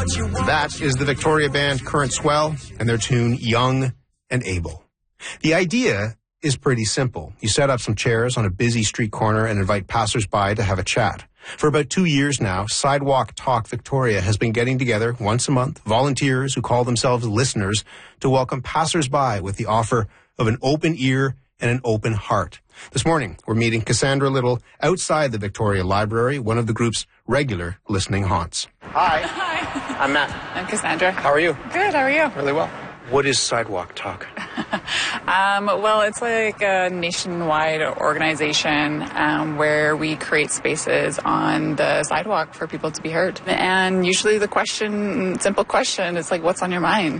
That is the Victoria band Current Swell and their tune Young and Able. The idea is pretty simple. You set up some chairs on a busy street corner and invite passersby to have a chat. For about 2 years now, Sidewalk Talk Victoria has been getting together once a month, volunteers who call themselves listeners, to welcome passersby with the offer of an open ear and an open heart. This morning, we're meeting Cassandra Little outside the Victoria Library, one of the group's regular listening haunts. Hi. Hi. I'm Matt. I'm Cassandra. How are you? Good, how are you? Really well. What is Sidewalk Talk? Well, it's like a nationwide organization where we create spaces on the sidewalk for people to be heard. And usually the simple question is like, what's on your mind?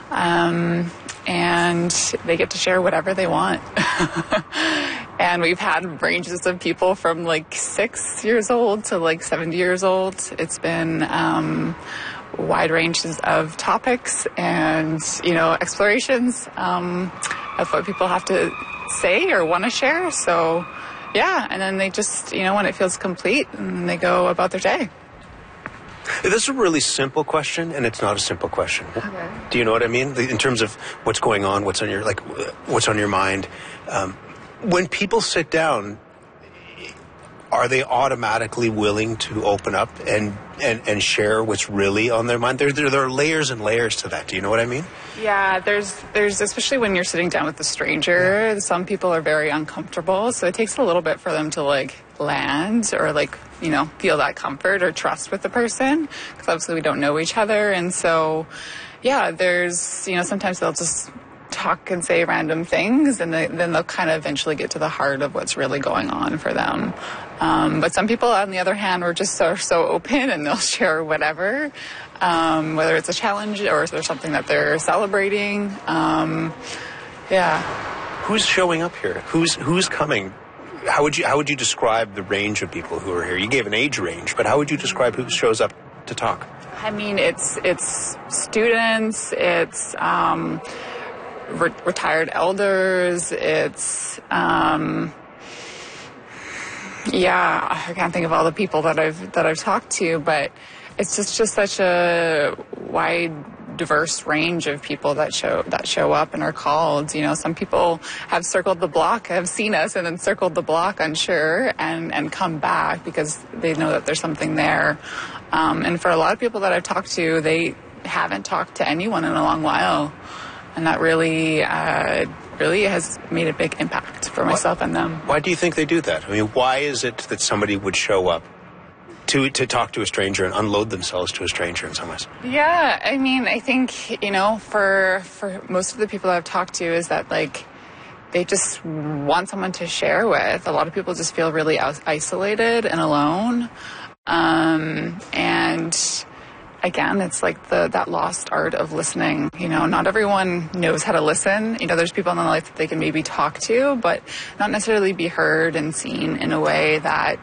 And they get to share whatever they want. And we've had ranges of people from like 6 years old to like 70 years old. It's been wide ranges of topics and, explorations of what people have to say or want to share. So, yeah, and then they just, when it feels complete, and they go about their day. This is a really simple question, and it's not a simple question. Okay. Do you know what I mean? In terms of what's going on, what's on your mind. When people sit down, are they automatically willing to open up and share what's really on their mind? There are layers and layers to that. Do you know what I mean? Yeah, there's especially when you're sitting down with a stranger, some people are very uncomfortable, so it takes a little bit for them to land or feel that comfort or trust with the person, because obviously we don't know each other. And so, yeah, there's, sometimes they'll just talk and say random things, and then they'll kind of eventually get to the heart of what's really going on for them. But some people, on the other hand, are just so open, and they'll share whatever, whether it's a challenge or there's something that they're celebrating. Yeah. Who's showing up here? Who's coming? How would you describe the range of people who are here? You gave an age range, but how would you describe who shows up to talk? I mean, it's students, it's retired elders, it's I can't think of all the people that I've talked to, but it's just such a wide, diverse range of people that show up and are called. Some people have circled the block, have seen us and then circled the block, unsure, and come back because they know that there's something there. And for a lot of people that I've talked to, they haven't talked to anyone in a long while. And that really has made a big impact for myself and them. Why do you think they do that? I mean, why is it that somebody would show up to talk to a stranger and unload themselves to a stranger in some ways? Yeah, I mean, I think, for most of the people I've talked to is that, they just want someone to share with. A lot of people just feel really isolated and alone. And again, it's like that lost art of listening. Not everyone knows how to listen. There's people in their life that they can maybe talk to, but not necessarily be heard and seen in a way that